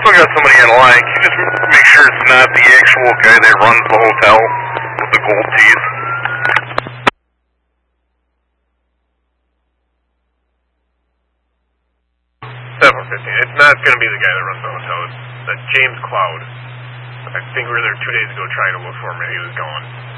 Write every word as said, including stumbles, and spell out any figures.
still got somebody on the line. Can you just make sure it's not the actual guy that runs the hotel with the gold teeth? seven fifteen. It's not going to be the guy that runs the hotel. It's uh, James Cloud. I think we were there two days ago trying to look for him and he was gone.